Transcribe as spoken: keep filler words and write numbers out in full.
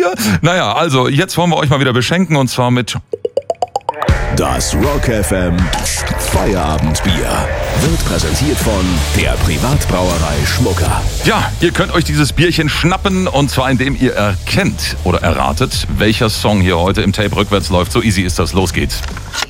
Bier? Naja, also jetzt wollen wir euch mal wieder beschenken und zwar mit... Das Rock F M Feierabendbier wird präsentiert von der Privatbrauerei Schmucker. Ja, ihr könnt euch dieses Bierchen schnappen und zwar indem ihr erkennt oder erratet, welcher Song hier heute im Tape rückwärts läuft. So easy ist das. Los geht's.